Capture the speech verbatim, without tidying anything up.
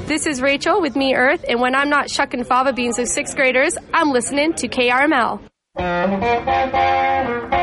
This is Rachel with Me Earth, and when I'm not shucking fava beans with sixth graders, I'm listening to K R M L.